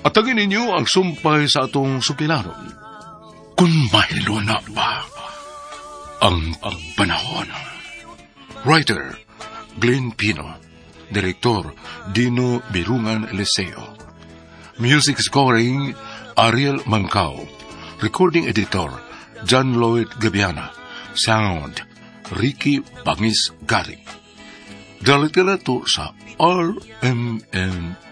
Atagin ninyo ang sumpay sa atong sukilanon. Kung mahilo na ba ang panahon. Writer, Glenn Pino. Direktor, Dino Birungan Liceo. Music scoring, Ariel Mancao. Recording editor, John Lloyd Gabiana. Sound, Ricky Bangis Garing. Dalitirato sa RMN